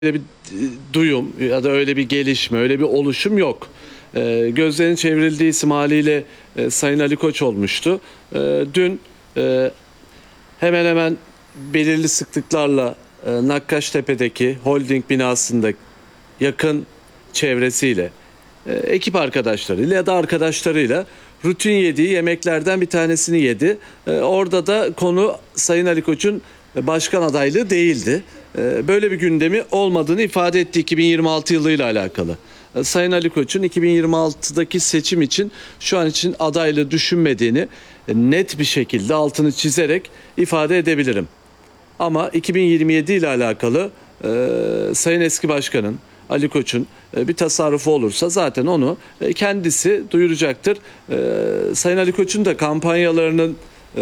öyle bir duyum ya da öyle bir gelişme, öyle bir oluşum yok. Gözlerin çevrildiği isim haliyle Sayın Ali Koç olmuştu. Dün hemen hemen belirli sıklıklarla Nakkaştepe'deki holding binasında yakın çevresiyle, ekip arkadaşlarıyla ya da arkadaşlarıyla rutin yediği yemeklerden bir tanesini yedi. Orada da konu Sayın Ali Koç'un başkan adaylığı değildi. Böyle bir gündemi olmadığını ifade etti 2026 yılıyla alakalı. Sayın Ali Koç'un 2026'daki seçim için şu an için adaylığı düşünmediğini net bir şekilde altını çizerek ifade edebilirim. Ama 2027 ile alakalı Sayın Eski Başkan'ın, Ali Koç'un bir tasarrufu olursa zaten onu kendisi duyuracaktır. Sayın Ali Koç'un da kampanyalarının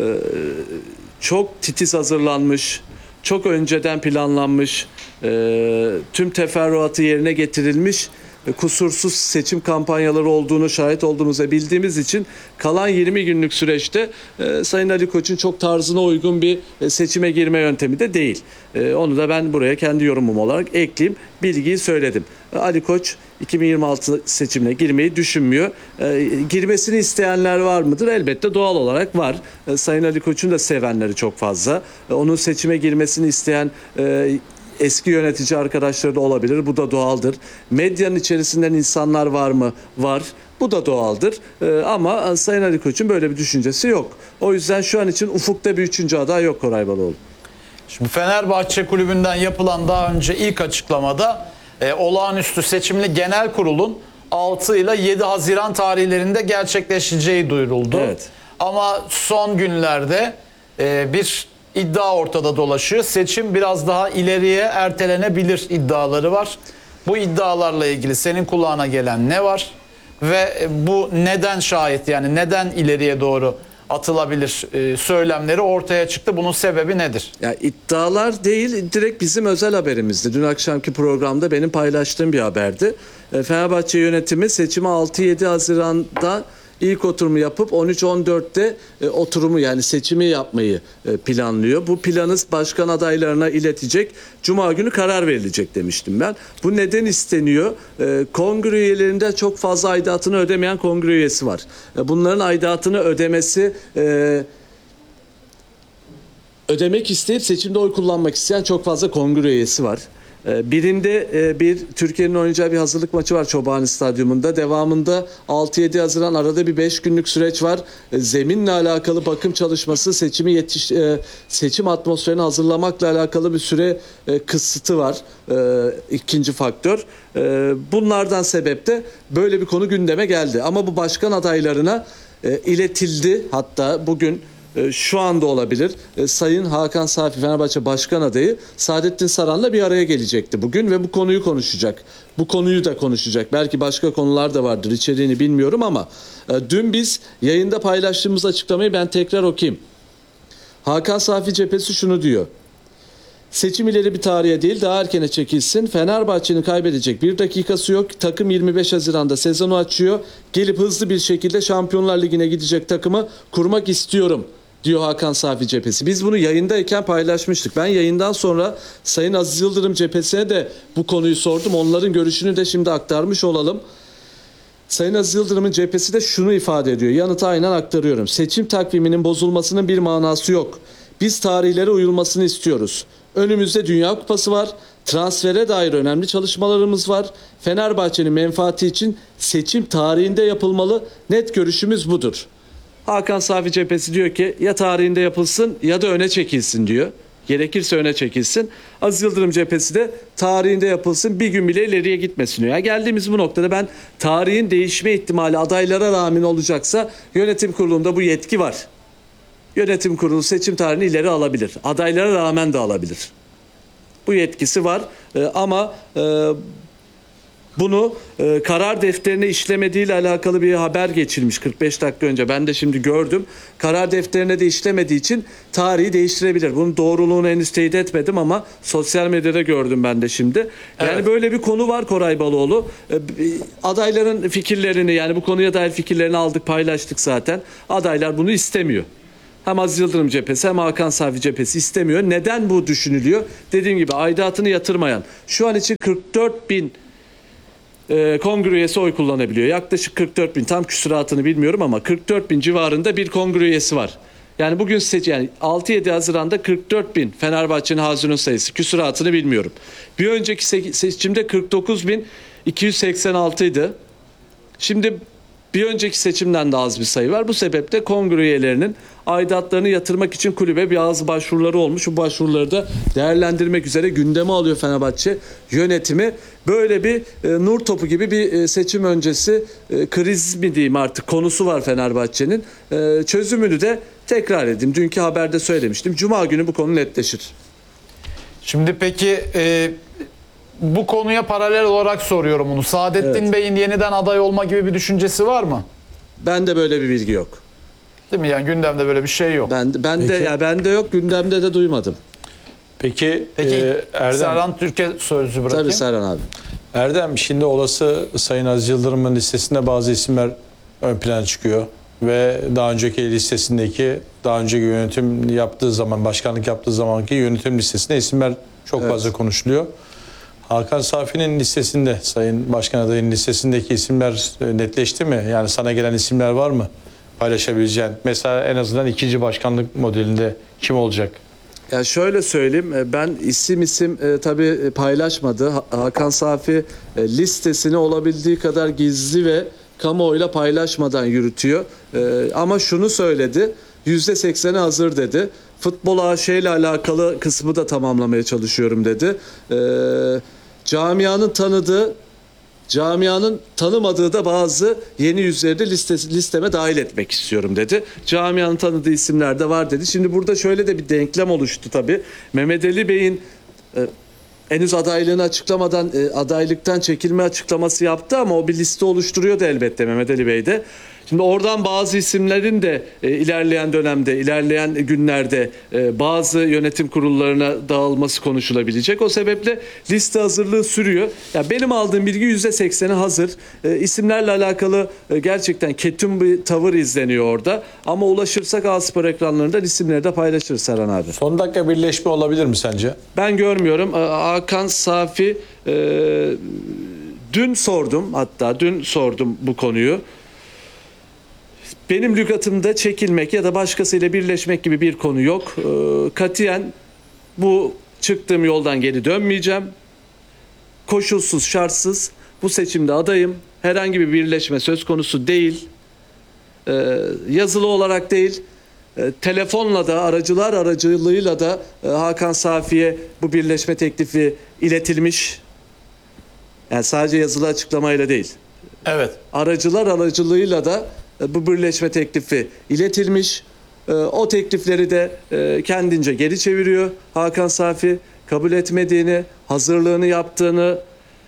çok titiz hazırlanmış, çok önceden planlanmış, tüm teferruatı yerine getirilmiş, kusursuz seçim kampanyaları olduğunu şahit olduğumuzu bildiğimiz için kalan 20 günlük süreçte Sayın Ali Koç'un çok tarzına uygun bir seçime girme yöntemi de değil. Onu da ben buraya kendi yorumum olarak ekleyeyim. Bilgiyi söyledim. Ali Koç 2026 seçimine girmeyi düşünmüyor. Girmesini isteyenler var mıdır? Elbette doğal olarak var. Sayın Ali Koç'un da sevenleri çok fazla. Onun seçime girmesini isteyen eski yönetici arkadaşları da olabilir. Bu da doğaldır. Medyanın içerisinden insanlar var mı? Var. Bu da doğaldır. Ama Sayın Ali Koç'un böyle bir düşüncesi yok. O yüzden şu an için ufukta bir üçüncü aday yok Koray Baloğlu. Şimdi Fenerbahçe Kulübü'nden yapılan daha önce ilk açıklamada olağanüstü seçimli genel kurulun 6 ile 7 Haziran tarihlerinde gerçekleşeceği duyuruldu. Evet. Ama son günlerde bir iddia ortada dolaşıyor. Seçim biraz daha ileriye ertelenebilir iddiaları var. Bu iddialarla ilgili senin kulağına gelen ne var? Ve bu neden şayet, yani neden ileriye doğru atılabilir söylemleri ortaya çıktı. Bunun sebebi nedir? Ya iddialar değil, direkt bizim özel haberimizdi. Dün akşamki programda benim paylaştığım bir haberdi. Fenerbahçe yönetimi seçimi 6-7 Haziran'da ilk oturumu yapıp 13-14'te oturumu, yani seçimi yapmayı planlıyor. Bu planı başkan adaylarına iletecek. Cuma günü karar verilecek demiştim ben. Bu neden isteniyor? Kongre üyelerinde çok fazla aidatını ödemeyen kongre üyesi var. Bunların aidatını ödemek isteyip seçimde oy kullanmak isteyen çok fazla kongre üyesi var. Birinde bir Türkiye'nin oynayacağı bir hazırlık maçı var Çobani Stadyumunda. Devamında 6-7 Haziran, arada bir 5 günlük süreç var. Zeminle alakalı bakım çalışması, seçim atmosferini hazırlamakla alakalı bir süre kısıtı var. İkinci faktör. Bunlardan sebep de böyle bir konu gündeme geldi. Ama bu başkan adaylarına iletildi. Hatta bugün şu anda olabilir. Sayın Hakan Safi, Fenerbahçe Başkan adayı, Saadettin Saran'la bir araya gelecekti bugün ve bu konuyu konuşacak. Bu konuyu da konuşacak. Belki başka konular da vardır. İçeriğini bilmiyorum ama dün biz yayında paylaştığımız açıklamayı ben tekrar okuyayım. Hakan Safi cephesi şunu diyor. Seçim ileri bir tarihe değil, daha erkene çekilsin. Fenerbahçe'nin kaybedecek bir dakikası yok. Takım 25 Haziran'da sezonu açıyor. Gelip hızlı bir şekilde Şampiyonlar Ligi'ne gidecek takımı kurmak istiyorum, diyor Hakan Safi cephesi. Biz bunu yayındayken paylaşmıştık. Ben yayından sonra Sayın Aziz Yıldırım cephesine de bu konuyu sordum. Onların görüşünü de şimdi aktarmış olalım. Sayın Aziz Yıldırım'ın cephesi de şunu ifade ediyor. Yanıtı aynen aktarıyorum. Seçim takviminin bozulmasının bir manası yok. Biz tarihlere uyulmasını istiyoruz. Önümüzde Dünya Kupası var. Transfere dair önemli çalışmalarımız var. Fenerbahçe'nin menfaati için seçim tarihinde yapılmalı. Net görüşümüz budur. Hakan Safi cephesi diyor ki ya tarihinde yapılsın ya da öne çekilsin diyor. Gerekirse öne çekilsin. Aziz Yıldırım cephesi de tarihinde yapılsın, bir gün bile ileriye gitmesin diyor. Yani geldiğimiz bu noktada ben tarihin değişme ihtimali adaylara rağmen olacaksa yönetim kurulunda bu yetki var. Yönetim kurulu seçim tarihini ileri alabilir. Adaylara rağmen de alabilir. Bu yetkisi var ama bunu karar defterine işlemediğiyle alakalı bir haber geçirmiş 45 dakika önce. Ben de şimdi gördüm. Karar defterine de işlemediği için tarihi değiştirebilir. Bunun doğruluğunu henüz teyit etmedim ama sosyal medyada gördüm ben de şimdi. Yani evet, böyle bir konu var Koray Baloğlu. Adayların fikirlerini, yani bu konuya dair fikirlerini aldık, paylaştık zaten. Adaylar bunu istemiyor. Hem Aziz Yıldırım cephesi hem Hakan Safi cephesi istemiyor. Neden bu düşünülüyor? Dediğim gibi aidatını yatırmayan, şu an için 44 bin kongre üyesi oy kullanabiliyor. Yaklaşık 44 bin, tam küsuratını bilmiyorum ama 44 bin civarında bir kongre üyesi var. Yani bugün yani 6-7 Haziran'da 44 bin Fenerbahçe'nin Haziran sayısı, küsuratını bilmiyorum. Bir önceki seçimde 49 bin 286 idi. Şimdi bir önceki seçimden de az bir sayı var. Bu sebeple kongre üyelerinin aidatlarını yatırmak için kulübe bazı başvuruları olmuş. Bu başvuruları da değerlendirmek üzere gündeme alıyor Fenerbahçe yönetimi. Böyle bir nur topu gibi bir seçim öncesi kriz mi diyeyim artık konusu var Fenerbahçe'nin. Çözümünü de tekrar edeyim. Dünkü haberde söylemiştim. Cuma günü bu konu netleşir. Şimdi peki bu konuya paralel olarak soruyorum bunu. Saadettin Bey'in yeniden aday olma gibi bir düşüncesi var mı? Bende böyle bir bilgi yok. Değil mi? Yani gündemde böyle bir şey yok. Bende yok, gündemde de duymadım. Peki, Erdem. Serhan Türk'e sözü bırakayım. Tabii Serhan abi. Erdem, şimdi olası Sayın Aziz Yıldırım'ın listesinde bazı isimler ön plana çıkıyor. Ve daha önceki listesindeki, daha önceki yönetim yaptığı zaman, başkanlık yaptığı zamanki yönetim listesinde isimler çok fazla konuşuluyor. Hakan Safi'nin listesinde, Sayın Başkan adayının listesindeki isimler netleşti mi? Yani sana gelen isimler var mı paylaşabileceğin? Mesela en azından ikinci başkanlık modelinde kim olacak? Ya şöyle söyleyeyim, ben isim tabii paylaşmadı. Hakan Safi listesini olabildiği kadar gizli ve kamuoyuyla paylaşmadan yürütüyor. Ama şunu söyledi, %80'i hazır dedi. Futbol AŞ ile alakalı kısmı da tamamlamaya çalışıyorum dedi. Camianın tanımadığı da bazı yeni yüzleri de listeme dahil etmek istiyorum dedi. Camianın tanıdığı isimler de var dedi. Şimdi burada şöyle de bir denklem oluştu tabii. Mehmet Ali Bey'in henüz adaylığını açıklamadan adaylıktan çekilme açıklaması yaptı ama o bir liste oluşturuyordu elbette Mehmet Ali Bey de. Şimdi oradan bazı isimlerin de ilerleyen dönemde, ilerleyen günlerde bazı yönetim kurullarına dağılması konuşulabilecek. O sebeple liste hazırlığı sürüyor. Ya benim aldığım bilgi %80'i hazır. İsimlerle alakalı gerçekten ketum bir tavır izleniyor orada. Ama ulaşırsak A-Spor ekranlarından isimleri de paylaşırız Serhan abi. Son dakika birleşme olabilir mi sence? Ben görmüyorum. Hakan Safi dün sordum bu konuyu. Benim lügatımda çekilmek ya da başkasıyla birleşmek gibi bir konu yok. Katiyen bu çıktığım yoldan geri dönmeyeceğim. Koşulsuz, şartsız bu seçimde adayım. Herhangi bir birleşme söz konusu değil. Yazılı olarak değil. Telefonla da, aracılar aracılığıyla da Hakan Safi'ye bu birleşme teklifi iletilmiş. Yani sadece yazılı açıklamayla değil. Evet. Aracılar aracılığıyla da bu birleşme teklifi iletilmiş. O teklifleri de kendince geri çeviriyor. Hakan Safi kabul etmediğini, hazırlığını yaptığını,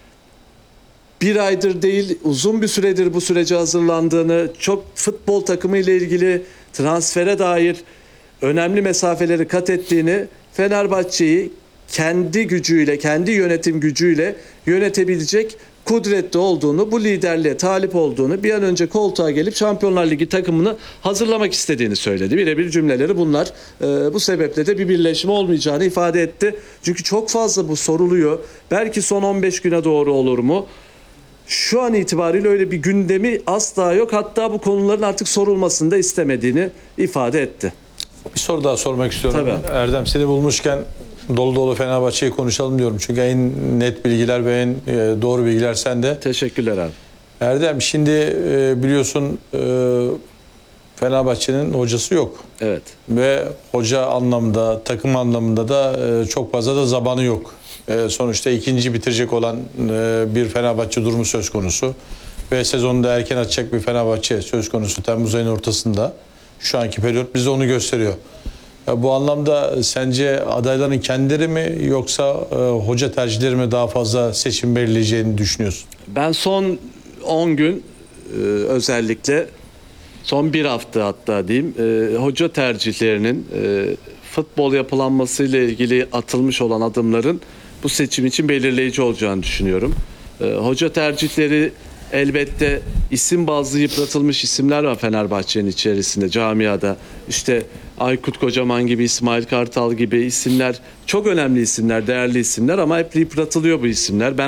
bir aydır değil uzun bir süredir bu sürece hazırlandığını, çok futbol takımı ile ilgili transfere dair önemli mesafeleri kat ettiğini, Fenerbahçe'yi kendi gücüyle, kendi yönetim gücüyle yönetebilecek kudretli olduğunu, bu liderliğe talip olduğunu, bir an önce koltuğa gelip Şampiyonlar Ligi takımını hazırlamak istediğini söyledi. Birebir cümleleri bunlar. Bu sebeple de bir birleşme olmayacağını ifade etti. Çünkü çok fazla bu soruluyor. Belki son 15 güne doğru olur mu? Şu an itibariyle öyle bir gündemi asla yok. Hatta bu konuların artık sorulmasını da istemediğini ifade etti. Bir soru daha sormak istiyorum. Tabii. Erdem, seni bulmuşken dolu dolu Fenerbahçe'yi konuşalım diyorum. Çünkü en net bilgiler ve en doğru bilgiler sende. Teşekkürler abi. Erdem, şimdi biliyorsun Fenerbahçe'nin hocası yok. Evet. Ve hoca anlamda, takım anlamında da çok fazla da zamanı yok. Sonuçta ikinci bitirecek olan bir Fenerbahçe durumu söz konusu. Ve sezonu da erken açacak bir Fenerbahçe söz konusu Temmuz ayının ortasında. Şu anki periyot bize onu gösteriyor. Bu anlamda sence adayların kendileri mi yoksa hoca tercihleri mi daha fazla seçim belirleyeceğini düşünüyorsun? Ben son 10 gün özellikle son bir hafta hatta diyeyim hoca tercihlerinin futbol yapılanmasıyla ilgili atılmış olan adımların bu seçim için belirleyici olacağını düşünüyorum. Hoca tercihleri elbette isim bazlı yıpratılmış isimler var Fenerbahçe'nin içerisinde, camiada. İşte Aykut Kocaman gibi, İsmail Kartal gibi isimler çok önemli isimler, değerli isimler ama hep yıpratılıyor bu isimler. Ben